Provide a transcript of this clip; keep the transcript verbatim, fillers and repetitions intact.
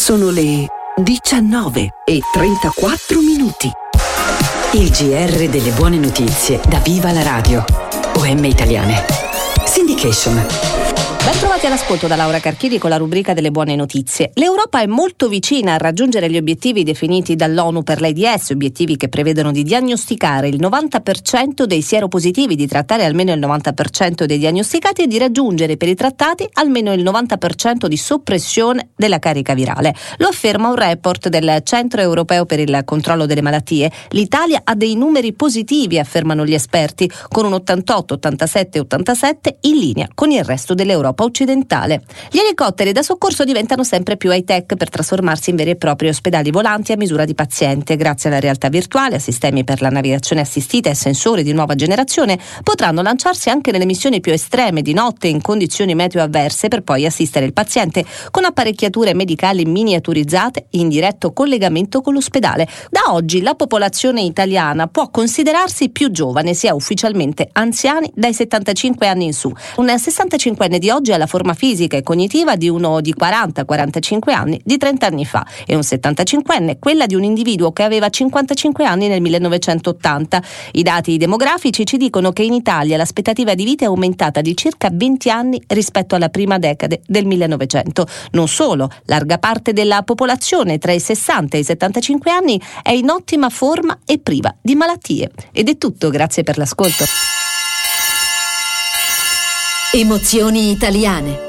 Sono le diciannove e trentaquattro minuti. Il G R delle buone notizie da Viva la Radio. O M Italiane. Syndication. Ben trovati all'ascolto da Laura Carchidi con la rubrica delle buone notizie. L'Europa è molto vicina a raggiungere gli obiettivi definiti dall'ONU per l'AIDS, obiettivi che prevedono di diagnosticare il novanta per cento dei sieropositivi, di trattare almeno il novanta per cento dei diagnosticati e di raggiungere per i trattati almeno il novanta per cento di soppressione della carica virale. Lo afferma un report del Centro Europeo per il Controllo delle Malattie. L'Italia ha dei numeri positivi, affermano gli esperti, con un ottantotto, ottantasette, ottantasette in linea con il resto dell'Europa occidentale. Gli elicotteri da soccorso diventano sempre più high-tech per trasformarsi in veri e propri ospedali volanti a misura di paziente. Grazie alla realtà virtuale, a sistemi per la navigazione assistita e sensori di nuova generazione, potranno lanciarsi anche nelle missioni più estreme di notte in condizioni meteo avverse, per poi assistere il paziente con apparecchiature medicali miniaturizzate in diretto collegamento con l'ospedale. Da oggi la popolazione italiana può considerarsi più giovane, sia ufficialmente anziani dai settantacinque anni in su. Un sessantacinquenne di oggi ha la forma fisica e cognitiva di uno di quaranta quarantacinque anni di trenta anni fa e un settantacinquenne quella di un individuo che aveva cinquantacinque anni nel millenovecentottanta. I dati demografici ci dicono che in Italia l'aspettativa di vita è aumentata di circa venti anni rispetto alla prima decade del millenovecento. Non solo, larga parte della popolazione tra i sessanta e i settantacinque anni è in ottima forma e priva di malattie. Ed è tutto, grazie per l'ascolto. Emozioni italiane.